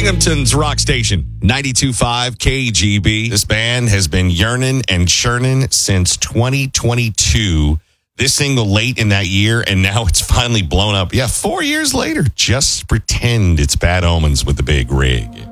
Binghamton's rock station, 92.5 KGB. This band has been yearning and churning since 2022. This single late in that year, and now it's finally blown up. Yeah, 4 years later. Just pretend it's Bad Omens with the Big Rig.